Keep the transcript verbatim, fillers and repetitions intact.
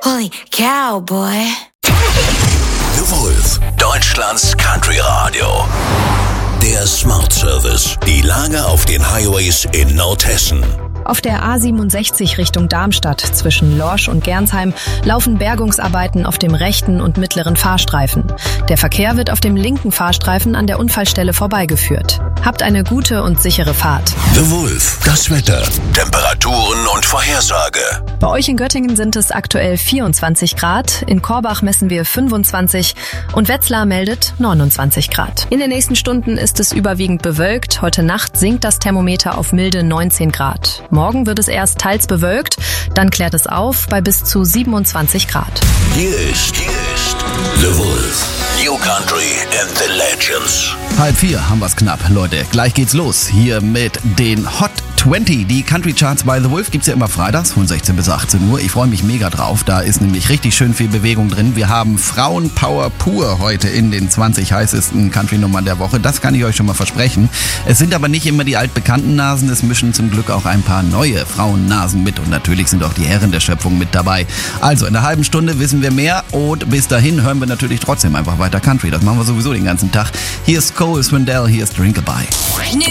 Holy cow, boy. The Wolf, Deutschlands Country Radio. Der Smart Service. Die Lage auf den Highways in Nordhessen. Auf der A siebenundsechzig Richtung Darmstadt zwischen Lorsch und Gernsheim laufen Bergungsarbeiten auf dem rechten und mittleren Fahrstreifen. Der Verkehr wird auf dem linken Fahrstreifen an der Unfallstelle vorbeigeführt. Habt eine gute und sichere Fahrt. The Wolf, das Wetter, Temperaturen und Vorhersage. Bei euch in Göttingen sind es aktuell vierundzwanzig Grad, in Korbach messen wir fünfundzwanzig und Wetzlar meldet neunundzwanzig Grad. In den nächsten Stunden ist es überwiegend bewölkt. Heute Nacht sinkt das Thermometer auf milde neunzehn Grad. Morgen wird es erst teils bewölkt, dann klärt es auf bei bis zu siebenundzwanzig Grad. Hier ist, hier ist The Wolf. New Country and the Legends. Halb vier haben wir's knapp, Leute. Gleich geht's los. Hier mit den Hot zwanzig. Die Country Charts bei The Wolf gibt's ja immer freitags von sechzehn bis achtzehn Uhr. Ich freue mich mega drauf. Da ist nämlich richtig schön viel Bewegung drin. Wir haben Frauenpower pur heute in den zwanzig heißesten Country-Nummern der Woche. Das kann ich euch schon mal versprechen. Es sind aber nicht immer die altbekannten Nasen. Es mischen zum Glück auch ein paar neue Frauennasen mit. Und natürlich sind auch die Herren der Schöpfung mit dabei. Also in einer halben Stunde wissen wir mehr. Und bis dahin hören wir natürlich trotzdem einfach weiter Country. Das machen wir sowieso den ganzen Tag. Hier ist Cole Swindell, hier ist Drinkabye.